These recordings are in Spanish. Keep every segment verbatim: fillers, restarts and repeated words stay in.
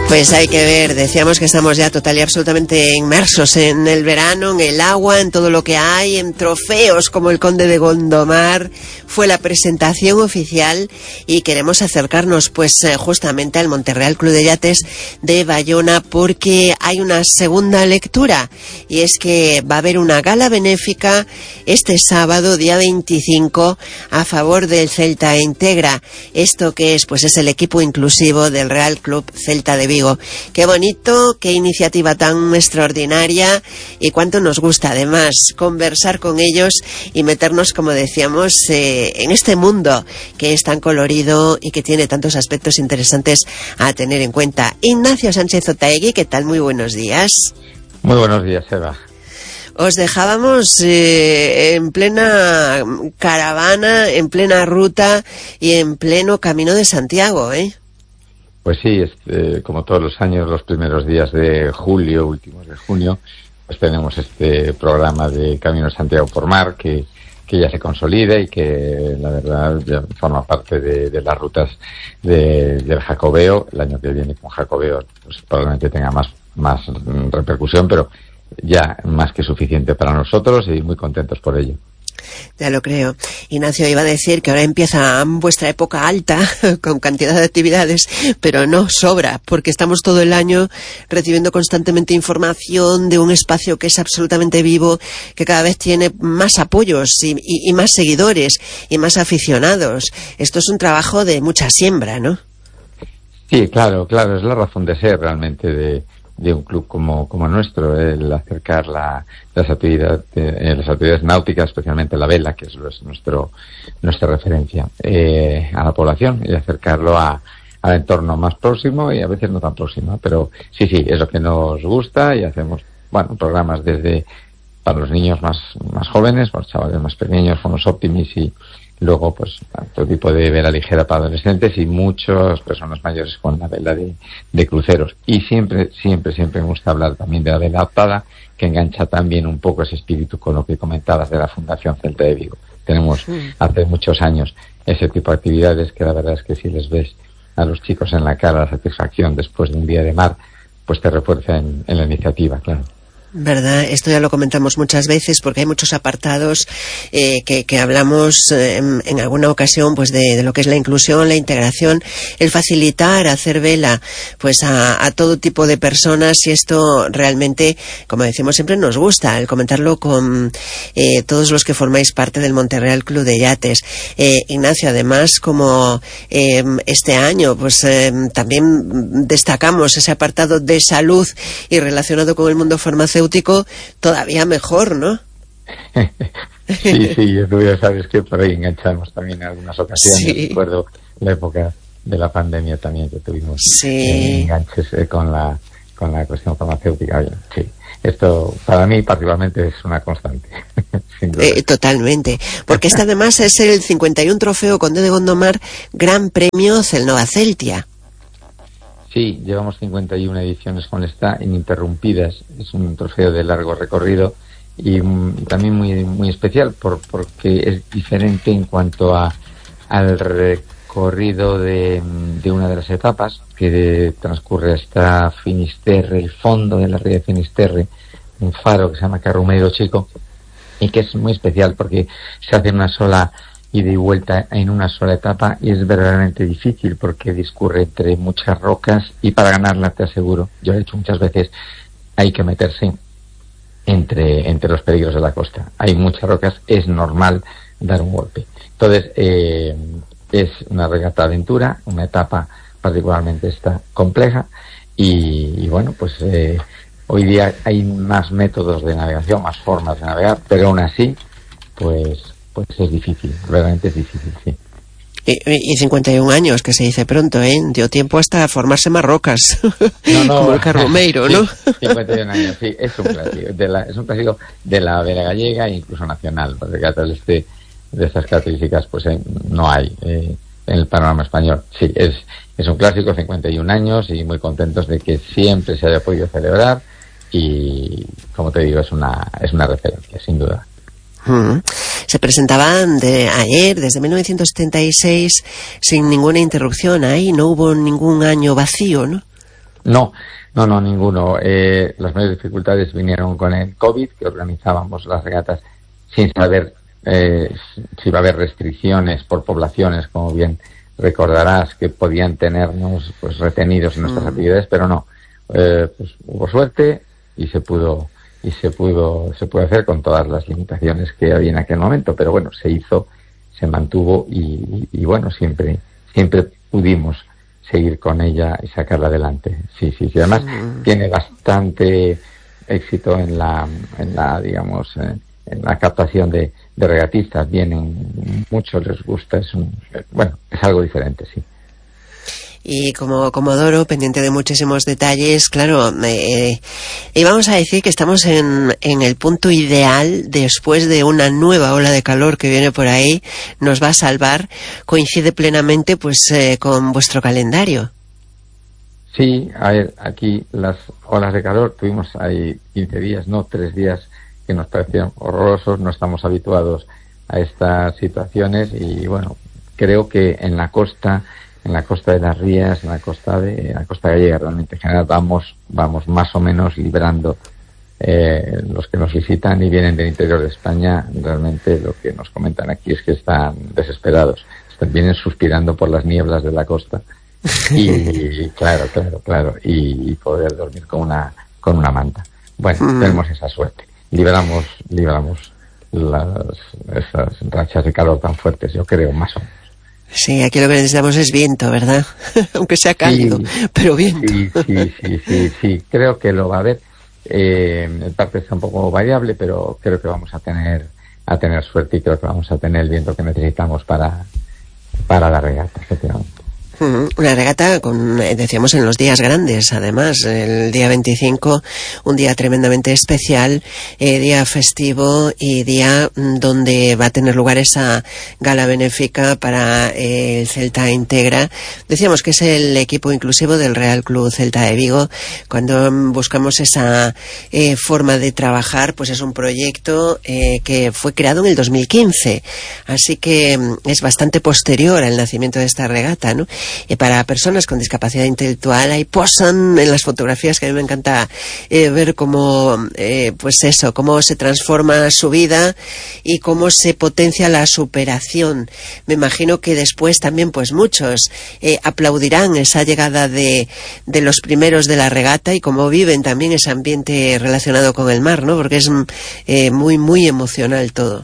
Pues hay que ver, decíamos que estamos ya total y absolutamente inmersos en el verano, en el agua, en todo lo que hay, en trofeos como el Conde de Gondomar. Fue la presentación oficial y queremos acercarnos pues justamente al Monterreal Club de Yates de Bayona porque hay una segunda lectura y es que va a haber una gala benéfica este sábado, día veinticinco, a favor del Celta Integra. ¿Esto qué es? Pues es el equipo inclusivo del Real Club Celta de Vigo. Qué bonito, qué iniciativa tan extraordinaria y cuánto nos gusta además conversar con ellos y meternos, como decíamos, eh, en este mundo que es tan colorido y que tiene tantos aspectos interesantes a tener en cuenta. Ignacio Sánchez Otaegui, ¿qué tal? Muy buenos días. Muy buenos días, Eva. Os dejábamos eh, en plena caravana, en plena ruta y en pleno Camino de Santiago, ¿eh? Pues sí, este, como todos los años, los primeros días de julio, últimos de junio, pues tenemos este programa de Camino de Santiago por Mar que, que ya se consolida y que la verdad ya forma parte de, de las rutas de, del Jacobeo. El año que viene con Jacobeo pues probablemente tenga más, más repercusión, pero ya más que suficiente para nosotros y muy contentos por ello. Ya lo creo. Ignacio, iba a decir que ahora empieza vuestra época alta con cantidad de actividades, pero no sobra, porque estamos todo el año recibiendo constantemente información de un espacio que es absolutamente vivo, que cada vez tiene más apoyos y, y, y más seguidores y más aficionados. Esto es un trabajo de mucha siembra, ¿no? Sí, claro, claro, es la razón de ser realmente de de un club como como nuestro, el acercar la, las actividades eh, las actividades náuticas, especialmente la vela, que es, es nuestro nuestra referencia eh, a la población, y acercarlo a al entorno más próximo y a veces no tan próximo, pero sí, sí, es lo que nos gusta y hacemos, bueno, programas desde para los niños más más jóvenes, para los chavales más pequeños, con los Optimis y luego, pues, todo tipo de vela ligera para adolescentes y muchas personas mayores con la vela de, de cruceros. Y siempre, siempre, siempre me gusta hablar también de la vela adaptada, que engancha también un poco ese espíritu con lo que comentabas de la Fundación Celta de Vigo. Tenemos hace muchos años ese tipo de actividades que la verdad es que si les ves a los chicos en la cara la satisfacción después de un día de mar, pues te refuerza en, en la iniciativa, claro. ¿Verdad? Esto ya lo comentamos muchas veces porque hay muchos apartados eh, que, que hablamos eh, en, en alguna ocasión pues de, de lo que es la inclusión, la integración, el facilitar hacer vela pues a, a todo tipo de personas y esto realmente, como decimos siempre, nos gusta el comentarlo con eh, todos los que formáis parte del Monterreal Club de Yates. Eh, Ignacio, además, como eh, este año pues eh, también destacamos ese apartado de salud y relacionado con el mundo farmacéutico, todavía mejor, ¿no? Sí, sí, tú ya sabes que por ahí enganchamos también en algunas ocasiones. Sí. Recuerdo la época de la pandemia también que tuvimos sí. eh, enganches eh, con la con la cuestión farmacéutica. Sí, esto para mí particularmente es una constante. Eh, totalmente, porque este además es el cincuenta y uno trofeo Conde de Gondomar Gran Premio Celnova Celtia. Sí, llevamos cincuenta y una ediciones con esta ininterrumpidas. Es un trofeo de largo recorrido y, y también muy muy especial por porque es diferente en cuanto a al recorrido de, de una de las etapas que de, transcurre hasta Finisterre, el fondo de la ría de Finisterre, un faro que se llama Carrumeiro Chico y que es muy especial porque se hace una sola ida y vuelta en una sola etapa y es verdaderamente difícil porque discurre entre muchas rocas y para ganarla te aseguro, yo lo he hecho muchas veces, hay que meterse entre entre los peligros de la costa. Hay muchas rocas, es normal dar un golpe. Entonces eh, es una regata aventura, una etapa particularmente esta compleja y, y bueno, pues eh, hoy día hay más métodos de navegación, más formas de navegar, pero aún así pues pues es difícil, realmente es difícil, sí. Y, y cincuenta y un años, que se dice pronto, ¿eh? Dio tiempo hasta formarse más rocas, no, no, como el Carrumeiro, sí, ¿no? cincuenta y un años, sí, es un clásico, de la, es un clásico de la vela gallega e incluso nacional, porque regatas de, este, de estas características pues eh, no hay eh, en el panorama español. Sí, es, es un clásico, cincuenta y un años y muy contentos de que siempre se haya podido celebrar y, como te digo, es una, es una referencia, sin duda. Mm. Se presentaban de ayer, desde mil novecientos setenta y seis, sin ninguna interrupción. Ahí no hubo ningún año vacío, ¿no? No, no, no, ninguno. Eh, las mayores dificultades vinieron con el COVID, que organizábamos las regatas sin saber eh, si iba a haber restricciones por poblaciones, como bien recordarás, que podían tenernos pues retenidos en nuestras mm. actividades, pero no. Eh, pues hubo suerte y se pudo y se pudo se pudo hacer con todas las limitaciones que había en aquel momento, pero bueno, se hizo, se mantuvo y, y, y bueno, siempre siempre pudimos seguir con ella y sacarla adelante. Sí, sí, sí. Además mm. tiene bastante éxito en la en la digamos en, en la captación de, de regatistas. Vienen muchos, les gusta, es un, bueno, es algo diferente, sí. Y como Comodoro, pendiente de muchísimos detalles, claro, eh, y vamos a decir que estamos en, en el punto ideal después de una nueva ola de calor que viene por ahí, nos va a salvar, coincide plenamente pues eh, con vuestro calendario. Sí, a ver, aquí las olas de calor tuvimos ahí quince días, no, tres días que nos parecieron horrorosos, no estamos habituados a estas situaciones y bueno, creo que en la costa en la costa de las Rías, en la costa de en la costa gallega, realmente en general vamos vamos más o menos librando eh, los que nos visitan y vienen del interior de España. Realmente lo que nos comentan aquí es que están desesperados, están, vienen suspirando por las nieblas de la costa y, y claro, claro, claro y, y poder dormir con una con una manta. Bueno, mm. tenemos esa suerte, libramos libramos las esas rachas de calor tan fuertes, yo creo, más o menos. Sí, aquí lo que necesitamos es viento, ¿verdad? Aunque sea cálido, sí, pero viento. Sí, sí, sí, sí, sí, creo que lo va a haber. Eh, en parte está un poco variable, pero creo que vamos a tener a tener suerte y creo que vamos a tener el viento que necesitamos para, para la regata, efectivamente. Una regata, con, decíamos, en los días grandes, además, el día veinticinco, un día tremendamente especial, eh, día festivo y día donde va a tener lugar esa gala benéfica para eh, el Celta Integra. Decíamos que es el equipo inclusivo del Real Club Celta de Vigo. Cuando buscamos esa eh, forma de trabajar, pues es un proyecto eh, que fue creado en el dos mil quince, así que es bastante posterior al nacimiento de esta regata, ¿no? Y para personas con discapacidad intelectual, ahí posan en las fotografías, que a mí me encanta eh, ver cómo, eh, pues eso, cómo se transforma su vida y cómo se potencia la superación. Me imagino que después también, pues muchos eh, aplaudirán esa llegada de, de los primeros de la regata y cómo viven también ese ambiente relacionado con el mar, ¿no? Porque es eh, muy, muy emocional todo.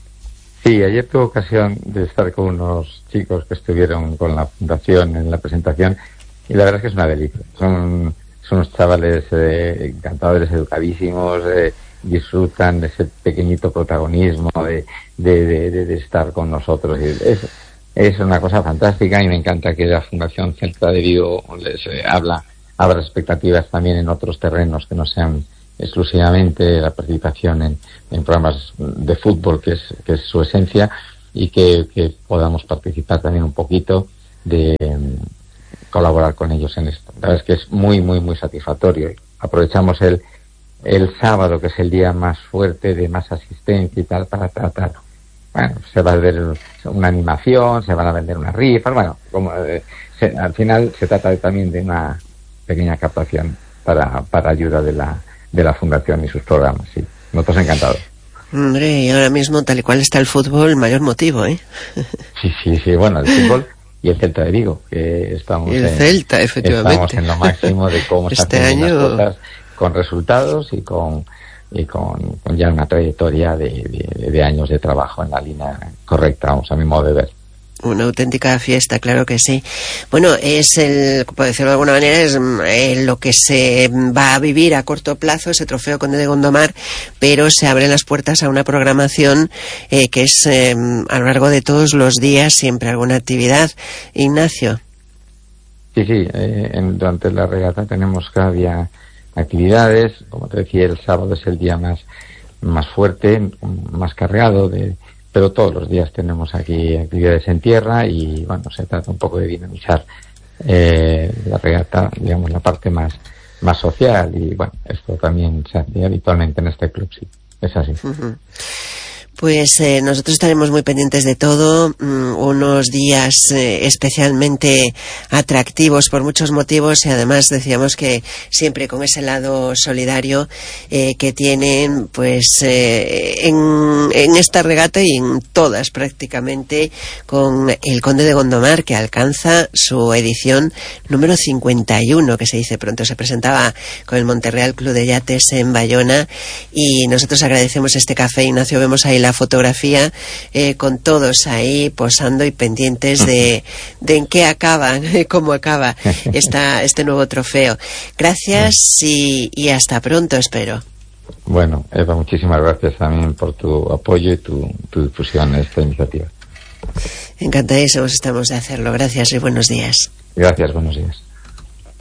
Sí, ayer tuve ocasión de estar con unos chicos que estuvieron con la fundación en la presentación y la verdad es que es una delicia. Son, son unos chavales eh, encantadores, educadísimos, eh, disfrutan de ese pequeñito protagonismo de, de, de, de, de estar con nosotros. Es, es una cosa fantástica y me encanta que la Fundación Celta de Vigo les eh, habla, abra expectativas también en otros terrenos que no sean exclusivamente la participación en, en programas de fútbol, que es, que es su esencia, y que, que podamos participar también un poquito de um, colaborar con ellos en esto. La verdad es que es muy, muy, muy satisfactorio. Aprovechamos el, el sábado, que es el día más fuerte, de más asistencia y tal, para tratar. Bueno, se va a ver una animación, se van a vender unas rifas, bueno, como, eh, se, al final se trata de, también de una pequeña captación para, para ayuda de la de la Fundación y sus programas, sí. Nosotros encantados. Hombre, y ahora mismo, tal y cual está el fútbol, mayor motivo, ¿eh? Sí, sí, sí, bueno, el fútbol y el Celta de Vigo, que estamos el en... Celta, efectivamente. Estamos en lo máximo de cómo se este hacen año... las cosas con resultados y con y con, con ya una trayectoria de, de, de años de trabajo en la línea correcta, vamos, a mi modo de ver. Una auténtica fiesta, claro que sí. Bueno, es el, por decirlo de alguna manera, es eh, lo que se va a vivir a corto plazo, ese trofeo Conde de Gondomar, pero se abren las puertas a una programación eh, que es eh, a lo largo de todos los días, siempre alguna actividad. Ignacio. Sí, sí, eh, en, durante la regata tenemos cada día actividades. Como te decía, el sábado es el día más, más fuerte, más cargado de... pero todos los días tenemos aquí actividades en tierra y bueno, se trata un poco de dinamizar eh, la regata, digamos, la parte más más social y bueno, esto también se hace habitualmente en este club, sí, es así. Uh-huh. Pues eh, nosotros estaremos muy pendientes de todo, mm, unos días eh, especialmente atractivos por muchos motivos, y además decíamos que siempre con ese lado solidario eh, que tienen pues eh, en, en esta regata y en todas prácticamente, con el Conde de Gondomar, que alcanza su edición número cincuenta y uno, que se dice pronto. Se presentaba con el Monterreal Club de Yates en Bayona, y nosotros agradecemos este café. Ignacio, vemos ahí la fotografía eh, con todos ahí posando y pendientes de, de en qué acaba, cómo acaba esta, este nuevo trofeo. Gracias y, y hasta pronto, espero. Bueno, Eva, muchísimas gracias también por tu apoyo y tu, tu difusión en esta iniciativa. Encantadísimos estamos de hacerlo. Gracias y buenos días. Gracias, buenos días.